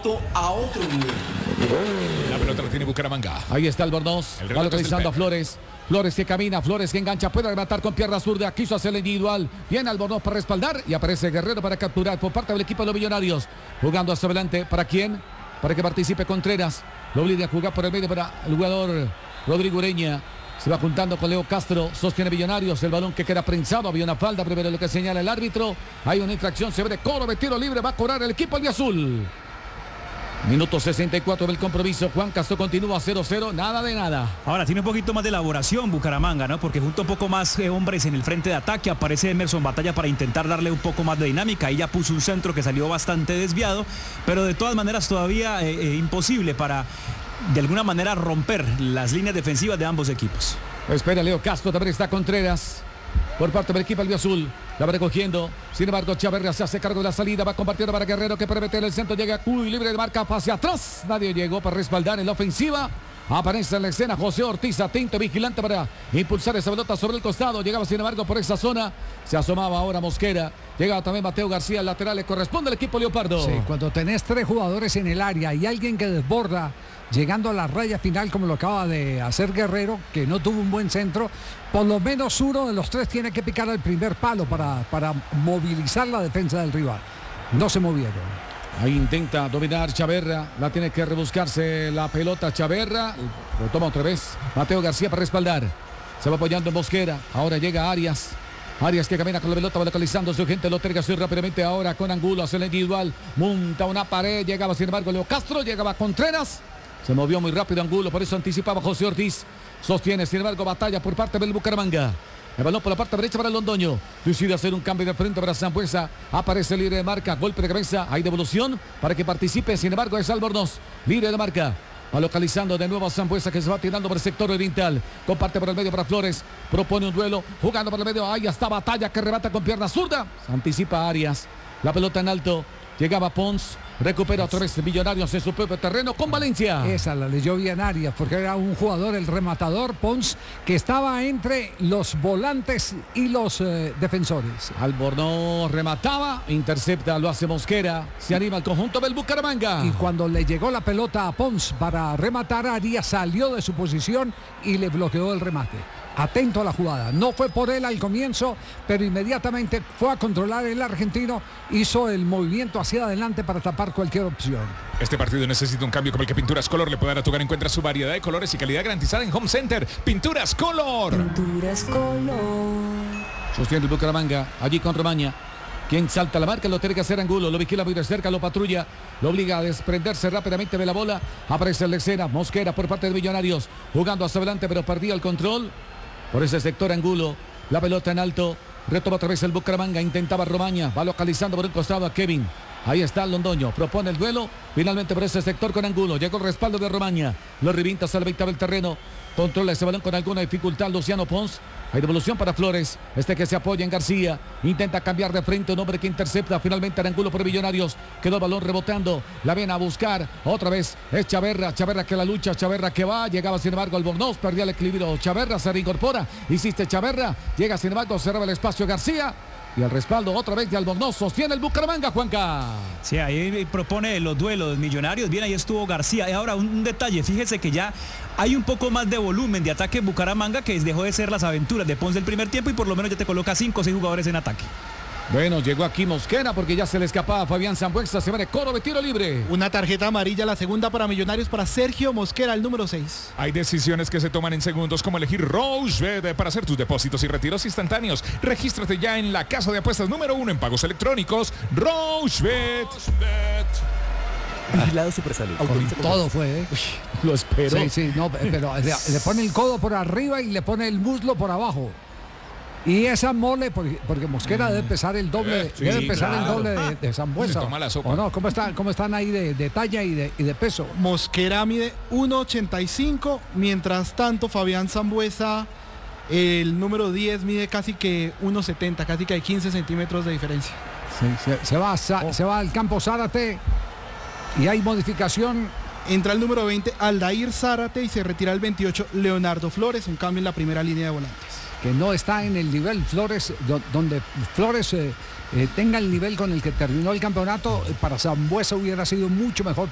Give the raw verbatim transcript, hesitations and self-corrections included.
salto a otro nivel. La pelota la tiene Bucaramanga. Ahí está Albornoz, va localizando a Flores. Flores que camina, Flores que engancha, puede rematar con pierna zurda, quiso hacer el individual. Viene Albornoz para respaldar y aparece Guerrero para capturar por parte del equipo de los Millonarios. Jugando hacia adelante, ¿para quién? Para que participe Contreras. Lo obliga a jugar por el medio para el jugador Rodrigo Ureña. Se va juntando con Leo Castro, sostiene Millonarios, el balón que queda prensado, había una falta, primero lo que señala el árbitro. Hay una infracción, se ve de coro de tiro libre, va a cobrar el equipo albiazul. Minuto sesenta y cuatro del compromiso. Juan Castro continúa cero cero, nada de nada. Ahora tiene un poquito más de elaboración Bucaramanga, ¿no? Porque junto un poco más eh, hombres en el frente de ataque. Aparece Emerson Batalla para intentar darle un poco más de dinámica. Ahí ya puso un centro que salió bastante desviado. Pero de todas maneras todavía eh, eh, imposible para de alguna manera romper las líneas defensivas de ambos equipos. Espera Leo Castro, también está Contreras. Por parte del equipo albiazul. La va recogiendo. Sin embargo, Chaverra se hace cargo de la salida. Va compartiendo para Guerrero que permite en el centro. Llega Cuy libre de marca hacia atrás. Nadie llegó para respaldar en la ofensiva. Aparece en la escena José Ortiz, atento, vigilante para impulsar esa pelota sobre el costado. Llegaba sin embargo por esa zona. Se asomaba ahora Mosquera. Llegaba también Mateo García, el lateral. Le corresponde al equipo Leopardo. Sí, cuando tenés tres jugadores en el área y alguien que desborda, llegando a la raya final como lo acaba de hacer Guerrero, que no tuvo un buen centro, por lo menos uno de los tres tiene que picar al primer palo para, para movilizar la defensa del rival. No se movieron. Ahí intenta dominar Chaverra, la tiene que rebuscarse la pelota Chaverra, lo toma otra vez Mateo García para respaldar, se va apoyando en Mosquera, ahora llega Arias. Arias que camina con la pelota, va localizando su gente, lo terga así rápidamente ahora con Angulo, hace el individual, monta una pared, llegaba sin embargo Leo Castro, llegaba Contreras. Se movió muy rápido Angulo, por eso anticipaba José Ortiz. Sostiene, sin embargo, batalla por parte del Bucaramanga. El balón por la parte derecha para Londoño. Decide hacer un cambio de frente para Sambuesa. Aparece libre de marca, golpe de cabeza. Hay devolución para que participe, sin embargo, es Albornoz. Libre de marca. Va localizando de nuevo a Sambuesa que se va tirando por el sector oriental. Comparte por el medio para Flores. Propone un duelo. Jugando por el medio. Ahí está Batalla que rebata con pierna zurda. Se anticipa Arias. La pelota en alto. Llegaba Pons. Recupera otra vez Millonarios en su propio terreno con Valencia. Esa la leyó bien Arias, porque era un jugador, el rematador Pons, que estaba entre los volantes y los eh, defensores. Albornoz remataba, intercepta, lo hace Mosquera, se anima el conjunto del Bucaramanga. Y cuando le llegó la pelota a Pons para rematar, Arias salió de su posición y le bloqueó el remate. Atento a la jugada, no fue por él al comienzo, pero inmediatamente fue a controlar el argentino, hizo el movimiento hacia adelante para tapar cualquier opción. Este partido necesita un cambio como el que Pinturas Color le puede dar a tu hogar. Encuentra su variedad de colores y calidad garantizada en Home Center. Pinturas Color. Pinturas Color. Sostiene el Bucaramanga, allí con Romaña. Quien salta la marca, lo tiene que hacer Angulo, lo vigila muy de cerca, lo patrulla, lo obliga a desprenderse rápidamente de la bola. Aparece en la escena Mosquera por parte de Millonarios, jugando hacia adelante, pero perdía el control. Por ese sector Angulo, la pelota en alto, retoma otra vez el Bucaramanga, intentaba Romaña, va localizando por el costado a Kevin. Ahí está Londoño, propone el duelo, finalmente por ese sector con Angulo, llegó el respaldo de Romaña, lo revienta hasta la mitad del terreno, controla ese balón con alguna dificultad Luciano Pons. Hay devolución para Flores, este que se apoya en García, intenta cambiar de frente un hombre que intercepta finalmente a Angulo por Millonarios, quedó el balón rebotando, la viene a buscar, otra vez es Chaverra, Chaverra que la lucha, Chaverra que va, llegaba sin embargo Albornoz, perdía el equilibrio, Chaverra se reincorpora, insiste Chaverra, llega sin embargo, cerraba el espacio García. Y el respaldo otra vez de Albornoz, sostiene el Bucaramanga, Juanca. Sí, ahí propone los duelos Millonarios, bien, ahí estuvo García. Y ahora un, un detalle, fíjese que ya hay un poco más de volumen de ataque en Bucaramanga, que dejó de ser las aventuras de Ponce el primer tiempo y por lo menos ya te coloca cinco o seis jugadores en ataque. Bueno, llegó aquí Mosquera porque ya se le escapaba a Fabián Sambuesa, se va de coro de tiro libre. Una tarjeta amarilla, la segunda para Millonarios, para Sergio Mosquera, el número seis. Hay decisiones que se toman en segundos, como elegir Rochebet para hacer tus depósitos y retiros instantáneos. Regístrate ya en la casa de apuestas número uno en pagos electrónicos, Rochebet. Vigilado Supersalud. Con todo fue, ¿eh? Uy, lo espero. Sí, sí, no, pero le, le pone el codo por arriba y le pone el muslo por abajo. Y esa mole, porque, porque Mosquera debe pesar el doble, Sí, debe pesar claro. el doble de, de Sambuesa. Se toma la sopa. ¿O no? ¿Cómo están, cómo están ahí de, de talla y de, y de peso? Mosquera mide uno ochenta y cinco, mientras tanto Fabián Sambuesa, el número diez, mide casi que uno setenta, casi que hay quince centímetros de diferencia. Sí, se, se, va, sa, se va al campo Zárate y hay modificación. Entra el número veinte, Aldair Zárate, y se retira el veintiocho, Leonardo Flores, un cambio en la primera línea de volantes. Que no está en el nivel Flores, do, donde Flores eh, eh, tenga el nivel con el que terminó el campeonato, para Sambuesa hubiera sido mucho mejor